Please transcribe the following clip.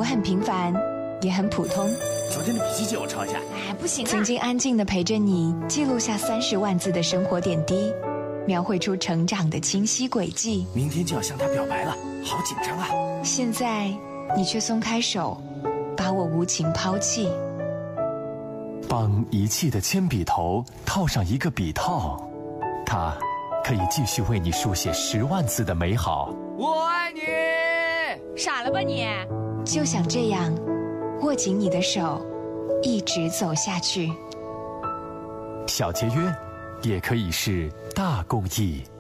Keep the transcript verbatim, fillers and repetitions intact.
我很平凡，也很普通。 昨天的笔记借我抄一下。 哎，不行啊！曾经安静地陪着你，记录下三十万字的生活点滴，描绘出成长的清晰轨迹。 明天就要向他表白了，好紧张啊！ 现在你却松开手，把我无情抛弃。 帮遗弃的铅笔头套上一个笔套，它可以继续为你书写十万字的美好。 我爱你！ 傻了吧你？ 就想这样握紧你的手，一直走下去。 小节约也可以是大公益。